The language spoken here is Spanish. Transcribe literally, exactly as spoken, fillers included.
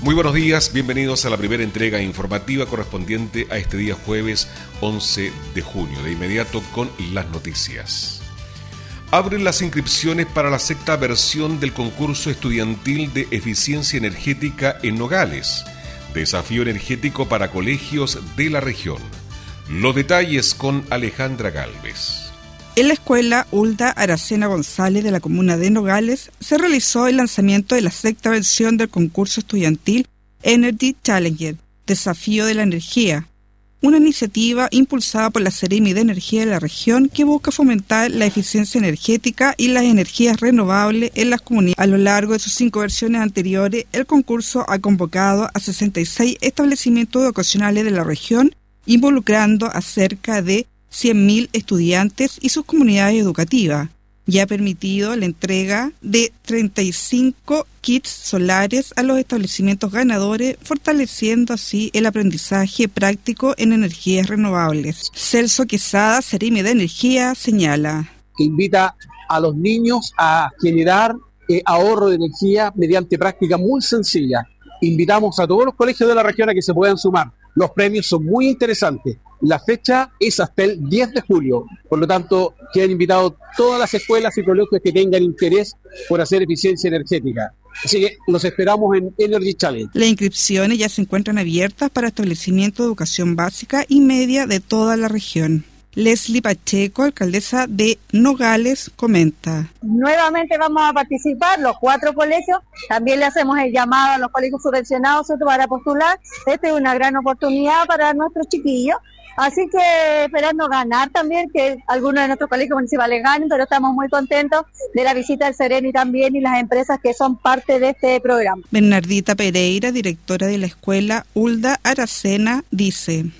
Muy buenos días, bienvenidos a la primera entrega informativa correspondiente a este día jueves once de junio. De inmediato con las noticias. Abren las inscripciones para la sexta versión del concurso estudiantil de eficiencia energética en Nogales. Desafío energético para colegios de la región. Los detalles con Alejandra Galvez. En la escuela Hulda Aracena González de la comuna de Nogales se realizó el lanzamiento de la sexta versión del concurso estudiantil Energy Challenger, Desafío de la Energía, una iniciativa impulsada por la Seremi de Energía de la región que busca fomentar la eficiencia energética y las energías renovables en las comunidades. A lo largo de sus cinco versiones anteriores, el concurso ha convocado a sesenta y seis establecimientos educacionales de la región, involucrando a cerca de cien mil estudiantes y sus comunidades educativas, y ha permitido la entrega de treinta y cinco kits solares a los establecimientos ganadores, fortaleciendo así el aprendizaje práctico en energías renovables. Celso Quesada, Seremi de Energía, señala que invita a los niños a generar eh, ahorro de energía mediante prácticas muy sencillas. Invitamos a todos los colegios de la región a que se puedan sumar. Los premios son muy interesantes. La fecha es hasta el diez de julio, por lo tanto, quedan invitados todas las escuelas y colegios que tengan interés por hacer eficiencia energética. Así que los esperamos en Energy Challenge. Las inscripciones ya se encuentran abiertas para establecimientos de educación básica y media de toda la región. Leslie Pacheco, alcaldesa de Nogales, comenta. Nuevamente vamos a participar los cuatro colegios. También le hacemos el llamado a los colegios subvencionados para postular. Esta es una gran oportunidad para nuestros chiquillos. Así que esperando ganar también, que algunos de nuestros colegios municipales ganen, pero estamos muy contentos de la visita del Sereni también y las empresas que son parte de este programa. Bernardita Pereira, directora de la escuela Hulda Aracena, dice.